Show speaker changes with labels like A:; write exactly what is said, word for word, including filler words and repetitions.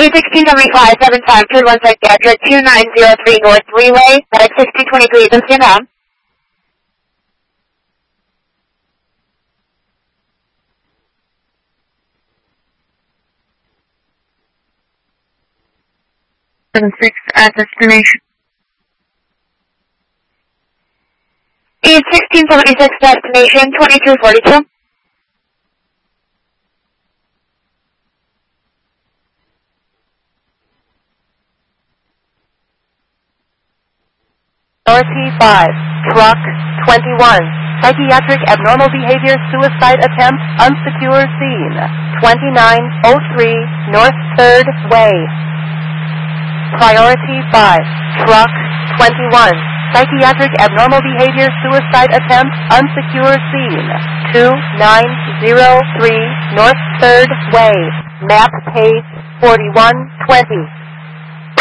A: E sixteen seventy-five seven five two one psychiatric two nine zero three North Freeway, at sixteen twenty-three Eastern Town.
B: seven six at destination.
A: E sixteen seventy-six destination twenty-two forty-two.
C: Priority five, truck twenty-one, psychiatric abnormal behavior suicide attempt, unsecure scene, twenty-nine oh three North third Way. Priority five, truck twenty-one, psychiatric abnormal behavior suicide attempt, unsecure scene, two nine zero three North third Way, map page forty-one twenty.